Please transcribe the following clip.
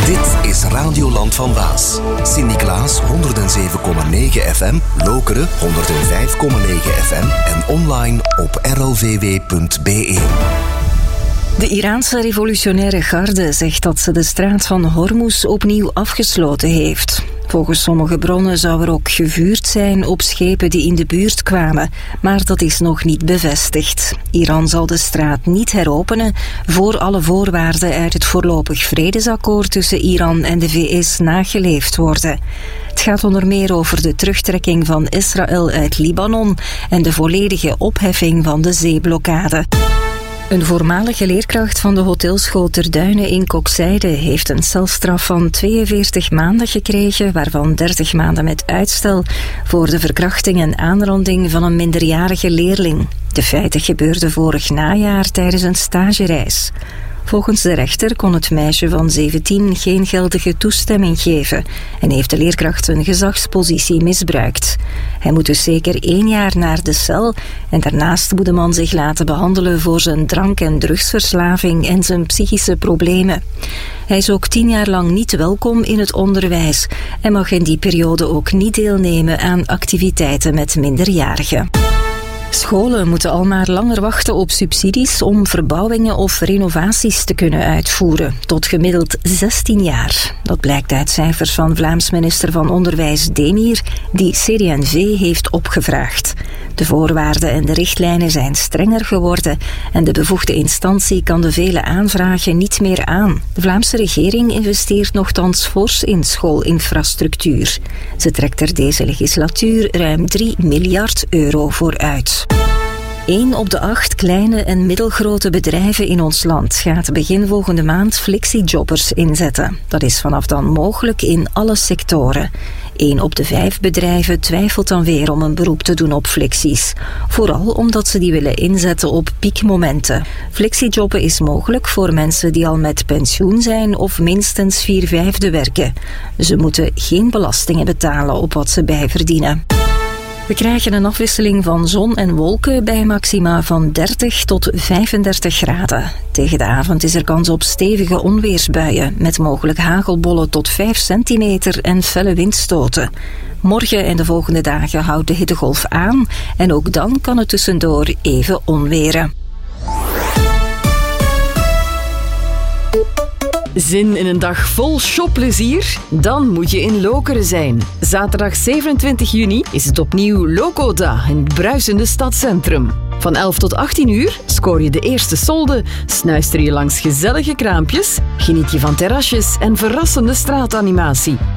Dit is Radioland van Waas. Sint-Niklaas 107,9 FM, Lokeren 105,9 FM en online op rlvw.be. De Iraanse revolutionaire garde zegt dat ze de straat van Hormuz opnieuw afgesloten heeft. Volgens sommige bronnen zou er ook gevuurd zijn op schepen die in de buurt kwamen, maar dat is nog niet bevestigd. Iran zal de straat niet heropenen voor alle voorwaarden uit het voorlopig vredesakkoord tussen Iran en de VS nageleefd worden. Het gaat onder meer over de terugtrekking van Israël uit Libanon en de volledige opheffing van de zeeblokkade. Een voormalige leerkracht van de hotelschool Ter Duinen in Kokzijde heeft een celstraf van 42 maanden gekregen, waarvan 30 maanden met uitstel voor de verkrachting en aanranding van een minderjarige leerling. De feiten gebeurden vorig najaar tijdens een stagereis. Volgens de rechter kon het meisje van 17 geen geldige toestemming geven en heeft de leerkracht zijn gezagspositie misbruikt. Hij moet dus zeker 1 jaar naar de cel en daarnaast moet de man zich laten behandelen voor zijn drank- en drugsverslaving en zijn psychische problemen. Hij is ook 10 jaar lang niet welkom in het onderwijs en mag in die periode ook niet deelnemen aan activiteiten met minderjarigen. Scholen moeten al maar langer wachten op subsidies om verbouwingen of renovaties te kunnen uitvoeren, tot gemiddeld 16 jaar. Dat blijkt uit cijfers van Vlaams minister van Onderwijs Demir, die CD&V heeft opgevraagd. De voorwaarden en de richtlijnen zijn strenger geworden en de bevoegde instantie kan de vele aanvragen niet meer aan. De Vlaamse regering investeert nochtans fors in schoolinfrastructuur. Ze trekt er deze legislatuur ruim 3 miljard euro voor uit. 1 op de 8 kleine en middelgrote bedrijven in ons land gaat begin volgende maand flexiejobbers inzetten. Dat is vanaf dan mogelijk in alle sectoren. 1 op de 5 bedrijven twijfelt dan weer om een beroep te doen op flexies. Vooral omdat ze die willen inzetten op piekmomenten. Flexiejobben is mogelijk voor mensen die al met pensioen zijn of minstens 4/5 werken. Ze moeten geen belastingen betalen op wat ze bijverdienen. We krijgen een afwisseling van zon en wolken bij maxima van 30 tot 35 graden. Tegen de avond is er kans op stevige onweersbuien, met mogelijk hagelbollen tot 5 centimeter en felle windstoten. Morgen en de volgende dagen houdt de hittegolf aan en ook dan kan het tussendoor even onweren. Zin in een dag vol shopplezier? Dan moet je in Lokeren zijn. Zaterdag 27 juni is het opnieuw Lokoda in het bruisende stadscentrum. Van 11 tot 18 uur scoor je de eerste solde, snuister je langs gezellige kraampjes, geniet je van terrasjes en verrassende straatanimatie.